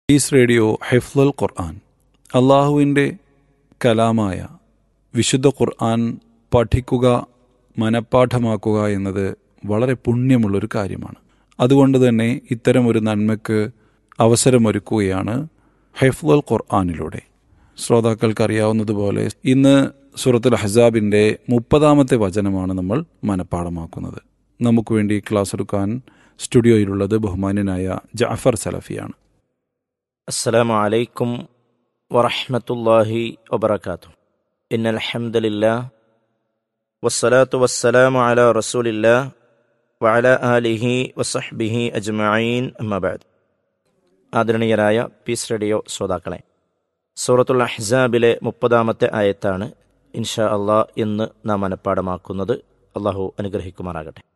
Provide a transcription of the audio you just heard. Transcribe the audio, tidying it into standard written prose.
Is radio ഹിഫ്ളുൽ ഖുർആൻ, അള്ളാഹുവിൻ്റെ കലാമായ വിശുദ്ധ ഖുർആൻ പഠിക്കുക, മനഃപ്പാഠമാക്കുക എന്നത് വളരെ പുണ്യമുള്ളൊരു കാര്യമാണ്. അതുകൊണ്ട് തന്നെ ഇത്തരം ഒരു നന്മയ്ക്ക് അവസരമൊരുക്കുകയാണ് ഹിഫ്ളുൽ ഖുർആനിലൂടെ. ശ്രോതാക്കൾക്കറിയാവുന്നതുപോലെ ഇന്ന് സൂറത്തുൽ അഹ്സാബിൻ്റെ 30-ാമത്തെ വചനമാണ് നമ്മൾ മനഃപ്പാഠമാക്കുന്നത്. നമുക്ക് വേണ്ടി ക്ലാസ് എടുക്കാൻ സ്റ്റുഡിയോയിലുള്ളത് ബഹുമാന്യനായ ജഅഫർ സലഫിയാണ്. അസ്സലാമു അലൈക്കും വറഹ്മത്തുള്ളാഹി വബറകാതുഹു. ഇന്നൽ ഹംദലില്ലാഹ് വസ്സലാത്തു വസ്സലാമു അലാ റസൂലില്ലാഹ് വഅലാ ആലിഹി വസഹ്ബിഹി അജ്മഈൻ, അമ്മാ ബഅദ്. ആദരണീയരായ പീസ് റേഡിയോ ശ്രോതാക്കളെ, സൂറത്തുൽ അഹ്സാബിലെ 30-ാമത്തെ ആയത്താണ് ഇൻഷാ അള്ളാഹ് ഇന്ന് നാം മനഃപ്പാഠമാക്കുന്നത്. അള്ളാഹു അനുഗ്രഹിക്കുമാറാകട്ടെ.